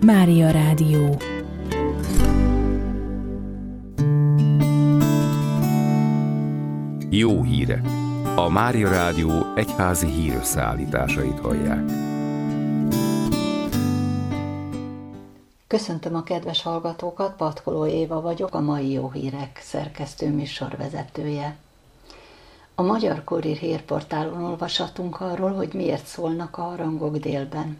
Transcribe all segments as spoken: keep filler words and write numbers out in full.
Mária Rádió. Jó hírek! A Mária Rádió egyházi hírösszeállításait hallják. Köszöntöm a kedves hallgatókat, Patkoló Éva vagyok, a mai Jó Hírek szerkesztő műsorvezetője. A Magyar Kurír hírportálon olvashatunk arról, hogy miért szólnak a harangok délben.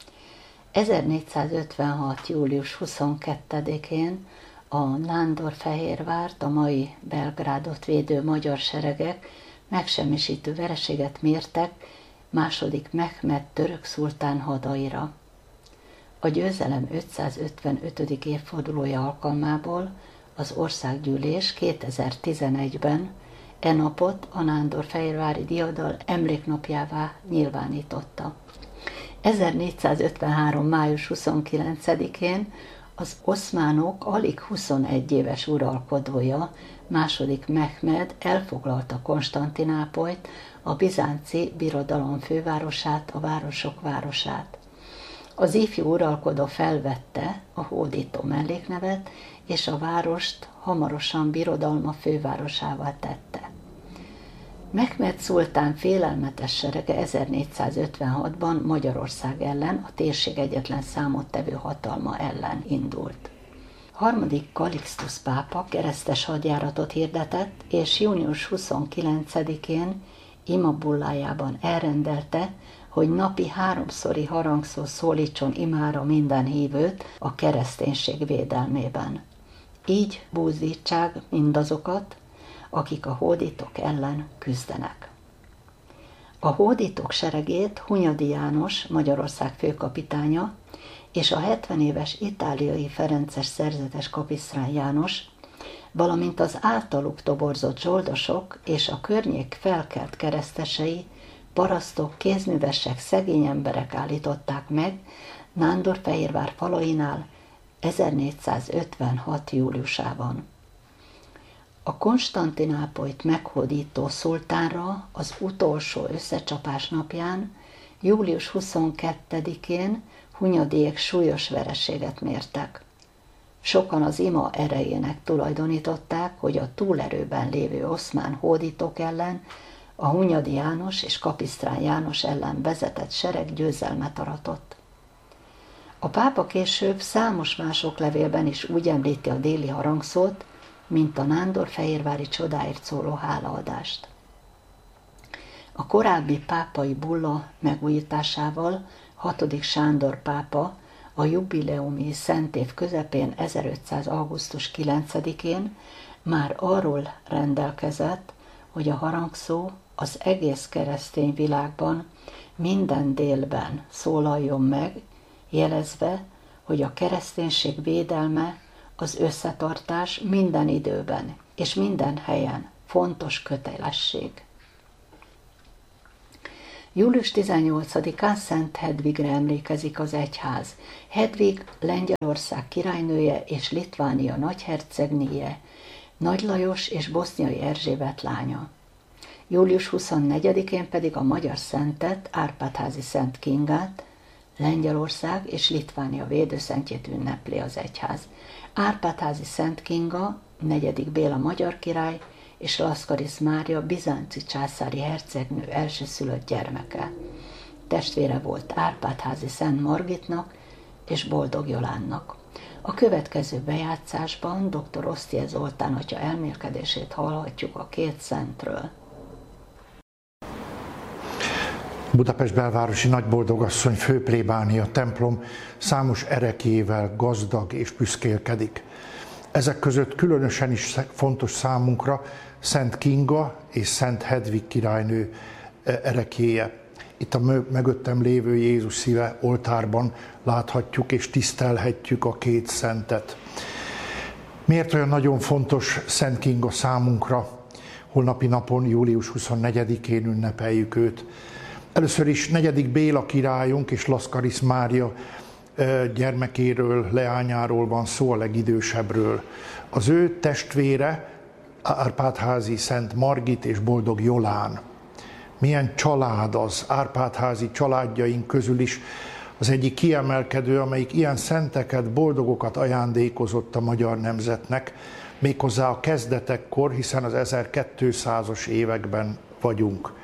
ezernégyszázötvenhat. július huszonkettedikén a Nándorfehérvárt, a mai Belgrádot védő magyar seregek megsemmisítő vereséget mértek második Mehmed török szultán hadaira. A győzelem ötszázötvenötödik évfordulója alkalmából az országgyűlés kétezer-tizenegyben e napot a nándorfehérvári diadal emléknapjává nyilvánította. ezernégyszázötvenhárom. május huszonkilencedikén az oszmánok alig huszonegy éves uralkodója, második Mehmed elfoglalta Konstantinápolyt, a bizánci birodalom fővárosát, a városok városát. Az ifjú uralkodó felvette a hódító melléknevet, és a várost hamarosan birodalma fővárosává tette. Mehmed szultán félelmetes serege ezernégyszázötvenhatban Magyarország ellen, a térség egyetlen számottevő hatalma ellen indult. Harmadik Kalixtusz pápa keresztes hadjáratot hirdetett, és június huszonkilencedikén ima bullájában elrendelte, hogy napi háromszori harangszó szólítson imára minden hívőt a kereszténység védelmében. Így búzítsák mindazokat, akik a hódítók ellen küzdenek. A hódítók seregét Hunyadi János, Magyarország főkapitánya, és a hetven éves itáliai ferences szerzetes Kapisztrán János, valamint az általuk toborzott zsoldosok és a környék felkelt keresztesei, parasztok, kézművesek, szegény emberek állították meg Nándorfehérvár falainál ezernégyszázötvenhat. júliusában. A Konstantinápolyt meghódító szultánra az utolsó összecsapás napján, július huszonkettedikén Hunyadiék súlyos vereséget mértek. Sokan az ima erejének tulajdonították, hogy a túlerőben lévő oszmán hódítók ellen a Hunyadi János és Kapisztrán János ellen vezetett sereg győzelmet aratott. A pápa később számos más oklevélben is úgy említi a déli harangszót, mint a nándorfehérvári csodáért szóló hálaadást. A korábbi pápai bulla megújításával hatodik Sándor pápa a jubileumi szentév közepén ezerötszáz. augusztus kilencedikén már arról rendelkezett, hogy a harangszó az egész keresztény világban minden délben szólaljon meg, jelezve, hogy a kereszténység védelme, az összetartás minden időben és minden helyen fontos kötelesség. július tizennyolcadikán Szent Hedvigre emlékezik az egyház. Hedvig Lengyelország királynője és Litvánia nagyhercegnéje, Nagy Lajos és Boszniai Erzsébet lánya. július huszonnegyedikén pedig a magyar szentet, Árpád-házi Szent Kingát, Lengyelország és Litvánia védőszentjét ünnepli az egyház. Árpád-házi Szent Kinga, negyedik Béla magyar király és Laszkarisz Mária bizánci császári hercegnő elsőszülött gyermeke. Testvére volt Árpád-házi Szent Margitnak és Boldog Jolánnak. A következő bejátszásban dr. Osztye Zoltán atya elmélkedését hallhatjuk a két szentről. Budapest belvárosi Nagyboldogasszony főplébánia templom számos ereklyével gazdag és büszkélkedik. Ezek között különösen is fontos számunkra Szent Kinga és Szent Hedvig királynő ereklyéje. Itt a mögöttem lévő Jézus szíve oltárban láthatjuk és tisztelhetjük a két szentet. Miért olyan nagyon fontos Szent Kinga számunkra? Holnapi napon, július huszonnegyedikén ünnepeljük őt. Először is negyedik Béla királyunk és Laszkarisz Mária gyermekéről, leányáról van szó, a legidősebbről. Az ő testvére Árpád-házi Szent Margit és Boldog Jolán. Milyen család az, Árpád-házi családjaink közül is Az egyik kiemelkedő, amelyik ilyen szenteket, boldogokat ajándékozott a magyar nemzetnek, méghozzá a kezdetekkor, hiszen az ezerkétszázas években vagyunk.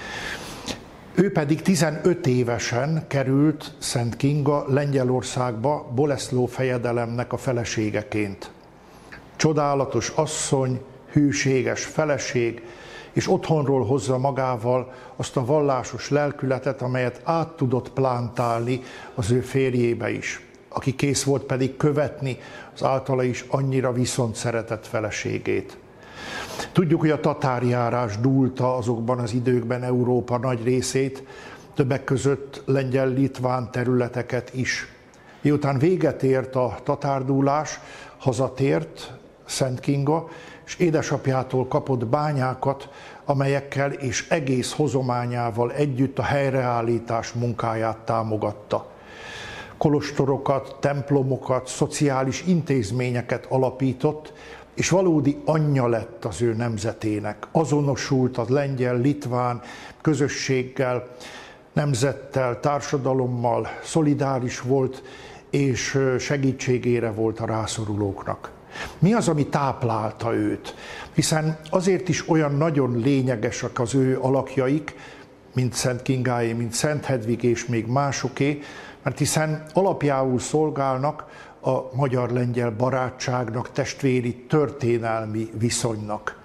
Ő pedig tizenöt évesen került Szent Kinga Lengyelországba Boleslao fejedelemnek a feleségeként. Csodálatos asszony, hűséges feleség, és otthonról hozza magával azt a vallásos lelkületet, amelyet át tudott plántálni az ő férjébe is, aki kész volt pedig követni az általa is annyira viszont szeretett feleségét. Tudjuk, hogy a tatárjárás dúlta azokban az időkben Európa nagy részét, többek között lengyel-litván területeket is. Miután véget ért a tatárdúlás, hazatért Szent Kinga, és édesapjától kapott bányákat, amelyekkel és egész hozományával együtt a helyreállítás munkáját támogatta. Kolostorokat, templomokat, szociális intézményeket alapított, és valódi anyja lett az ő nemzetének. Azonosult a lengyel-litván közösséggel, nemzettel, társadalommal, szolidáris volt, és segítségére volt a rászorulóknak. Mi az, ami táplálta őt? Hiszen azért is olyan nagyon lényegesek az ő alakjaik, mint Szent Kingáé, mint Szent Hedvig és még másoké, mert hiszen alapjául szolgálnak a magyar-lengyel barátságnak, testvéri történelmi viszonynak.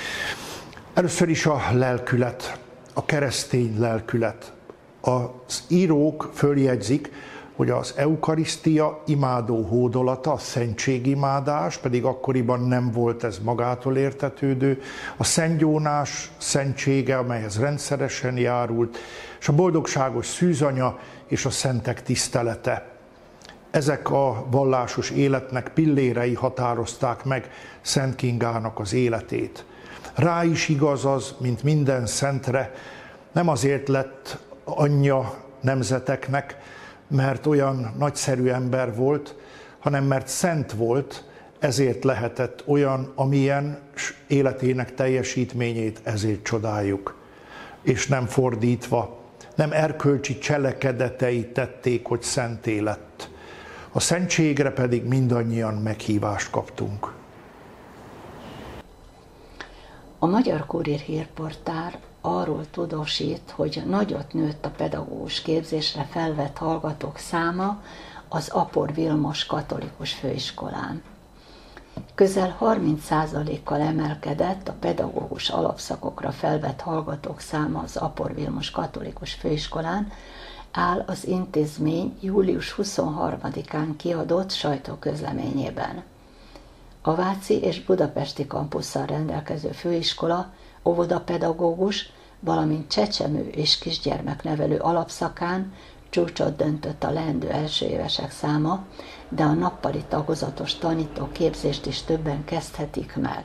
Először is a lelkület, a keresztény lelkület. Az írók följegyzik, hogy az eukarisztia imádó hódolata, a szentségimádás, pedig akkoriban nem volt ez magától értetődő, a szentgyónás szentsége, amelyhez rendszeresen járult, és a boldogságos szűzanya és a szentek tisztelete. Ezek a vallásos életnek pillérei határozták meg Szent Kingának az életét. Rá is igaz az, mint minden szentre, nem azért lett anyja nemzeteknek, mert olyan nagyszerű ember volt, hanem mert szent volt, ezért lehetett olyan, amilyen életének teljesítményét ezért csodáljuk. És nem fordítva, nem erkölcsi cselekedetei tették, hogy szenté lett. A szentségre pedig mindannyian meghívást kaptunk. A Magyar Kurír hírportál arról tudósít, hogy nagyot nőtt a pedagógus képzésre felvett hallgatók száma az Apor Vilmos Katolikus Főiskolán. Közel harminc százalékkal emelkedett a pedagógus alapszakokra felvett hallgatók száma az Apor Vilmos Katolikus Főiskolán, áll az intézmény július huszonharmadikán kiadott sajtóközleményében. A váci és budapesti kampusszal rendelkező főiskola óvodapedagógus, valamint csecsemő és kisgyermeknevelő alapszakán csúcsot döntött a leendő elsőévesek száma, de a nappali tagozatos tanító képzést is többen kezdhetik meg.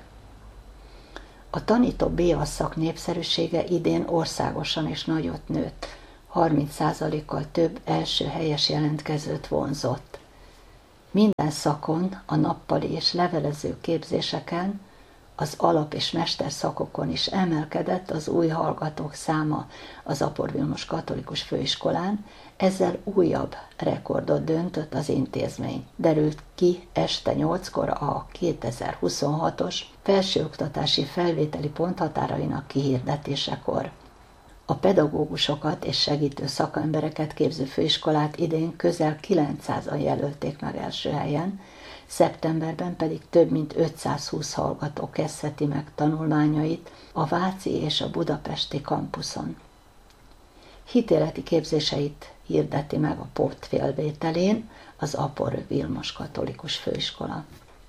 A tanító bé alszak népszerűsége idén országosan is nagyot nőtt, harminc százalékkal több első helyes jelentkezőt vonzott. Minden szakon, a nappali és levelező képzéseken, az alap- és mesterszakokon is emelkedett az új hallgatók száma az Apor Vilmos Katolikus Főiskolán, ezzel újabb rekordot döntött az intézmény. Derült ki este nyolckor a kétezer-huszonhatos felsőoktatási felvételi ponthatárainak kihirdetésekor. A pedagógusokat és segítő szakembereket képző főiskolát idén közel kilencszázan jelölték meg első helyen, szeptemberben pedig több mint ötszázhúsz hallgató kezdheti meg tanulmányait a váci és a budapesti kampuszon. Hitéleti képzéseit hirdeti meg a pótfélvételén az Apor Vilmos Katolikus Főiskola.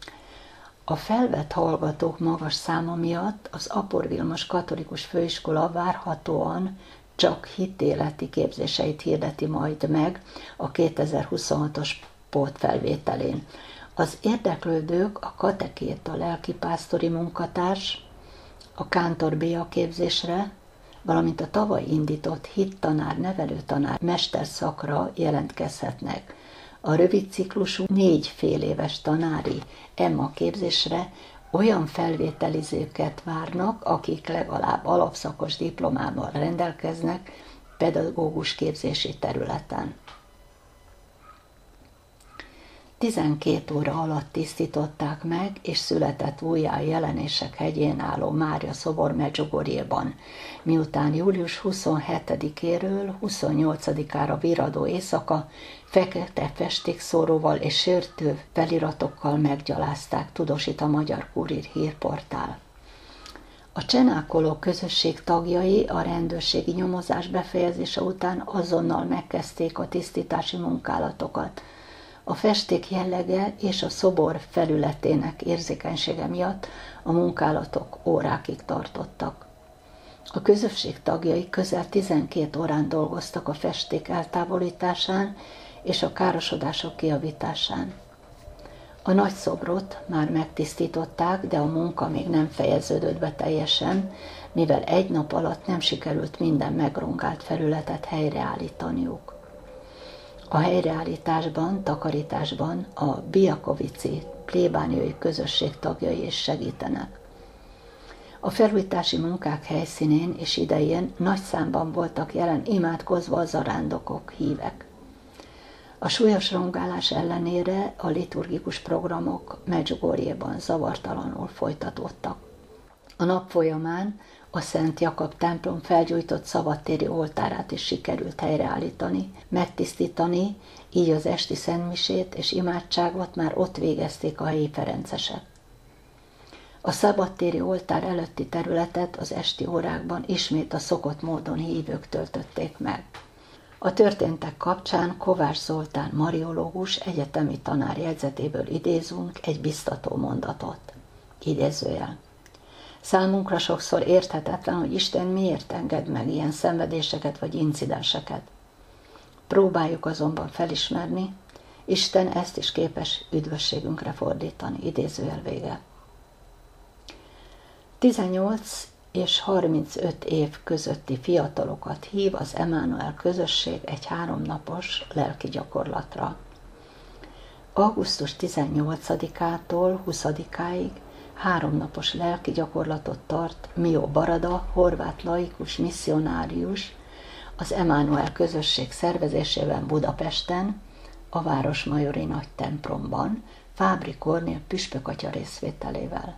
A felvett hallgatók magas száma miatt az Apor Vilmos Katolikus Főiskola várhatóan csak hitéleti képzéseit hirdeti majd meg a kétezer-huszonhatos pótfelvételén. Az érdeklődők a katekéta lelkipásztori munkatárs, a kántor béa képzésre, valamint a tavaly indított hittanár, nevelőtanár mesterszakra jelentkezhetnek. A rövid ciklusú négy fél éves tanári E M A képzésre olyan felvételizőket várnak, akik legalább alapszakos diplomával rendelkeznek pedagógus képzési területen. tizenkét óra alatt tisztították meg, és született újjá Jelenések hegyén álló Mária szobor Medjugorjéban, miután július huszonhetedikéről huszonnyolcadikára virradó éjszaka fekete festékszóróval és sértő feliratokkal meggyalázták, tudósít a Magyar Kurír hírportál. A csenákoló közösség tagjai a rendőrségi nyomozás befejezése után azonnal megkezdték a tisztítási munkálatokat. A festék jellege és a szobor felületének érzékenysége miatt a munkálatok órákig tartottak. A közösség tagjai közel tizenkét órán dolgoztak a festék eltávolításán és a károsodások kijavításán. A nagy szobrot már megtisztították, de a munka még nem fejeződött be teljesen, mivel egy nap alatt nem sikerült minden megrongált felületet helyreállítaniuk. A helyreállításban, takarításban a biakovici plébániai közösség tagjai is segítenek. A felújítási munkák helyszínén és idején nagy számban voltak jelen imádkozva a zarándokok, hívek. A súlyos rongálás ellenére a liturgikus programok Medjugorjéban zavartalanul folytatódtak. A nap folyamán a Szent Jakab templom felgyújtott szabadtéri oltárát is sikerült helyreállítani, megtisztítani, így az esti szentmisét és imádságot már ott végezték a helyi ferencesek. A szabadtéri oltár előtti területet az esti órákban ismét a szokott módon hívők töltötték meg. A történtek kapcsán Kovács Zoltán mariológus egyetemi tanár jegyzetéből idézünk egy biztató mondatot. Idézőjel. Számunkra sokszor érthetetlen, hogy Isten miért enged meg ilyen szenvedéseket vagy incidenseket. Próbáljuk azonban felismerni, Isten ezt is képes üdvösségünkre fordítani. Idézőjel vége. tizennyolc és harmincöt év közötti fiatalokat hív az Emmanuel közösség egy háromnapos lelki gyakorlatra. augusztus tizennyolcadikától huszadikáig háromnapos lelki gyakorlatot tart Mio Barada, horvát laikus misszionárius, az Emmanuel közösség szervezésében Budapesten, a Városmajori nagy templomban, Fábri Kornél püspökatya részvételével.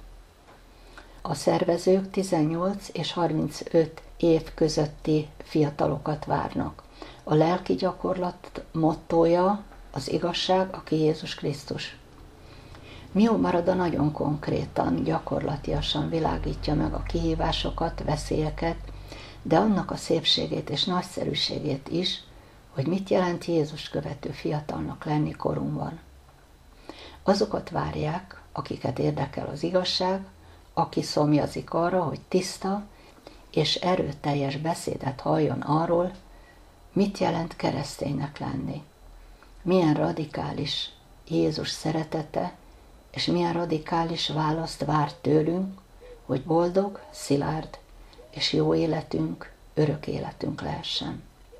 A szervezők tizennyolc és harmincöt év közötti fiatalokat várnak. A lelki gyakorlat mottója az igazság, aki Jézus Krisztus. Mio Barada nagyon konkrétan, gyakorlatiasan világítja meg a kihívásokat, veszélyeket, de annak a szépségét és nagyszerűségét is, hogy mit jelent Jézus követő fiatalnak lenni korunkban. Azokat várják, akiket érdekel az igazság, aki szomjazik arra, hogy tiszta és erőteljes beszédet halljon arról, mit jelent kereszténynek lenni, milyen radikális Jézus szeretete, és milyen radikális választ vár tőlünk, hogy boldog, szilárd és jó életünk, örök életünk lehessen.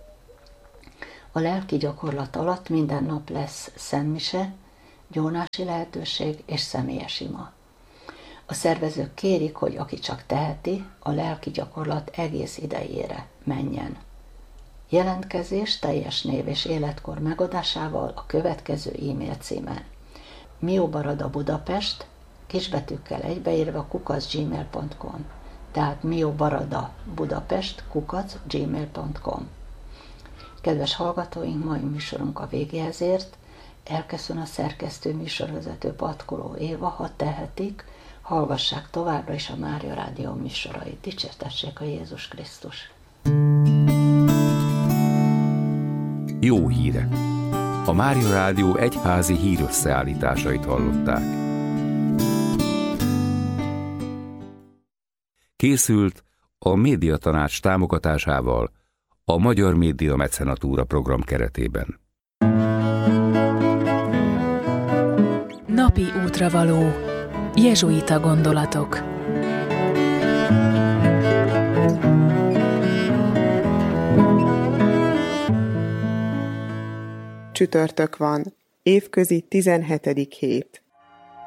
A lelki gyakorlat alatt minden nap lesz szentmise, gyónási lehetőség és személyes ima. A szervezők kérik, hogy aki csak teheti, a lelki gyakorlat egész idejére menjen. Jelentkezés teljes név és életkor megadásával a következő e-mail címen. Mio Barada Budapest, kisbetűkkel egybeírva kukac gmail pont com. Tehát Mio Barada Budapest kukac gmail pont com. Kedves hallgatóink, mai műsorunk a végéhez ért. Elköszön a szerkesztő műsorvezető Patkoló Éva, ha tehetik, hallgassák továbbra is a Mária Rádió műsorait. Dicsértessék a Jézus Krisztus! Jó hírek! A Mária Rádió egyházi hírösszeállításait hallották. Készült a Médiatanács támogatásával a Magyar Média Mecenatúra program keretében. Napi útravaló. Jezsuita gondolatok. Csütörtök van, évközi tizenhetedik hét.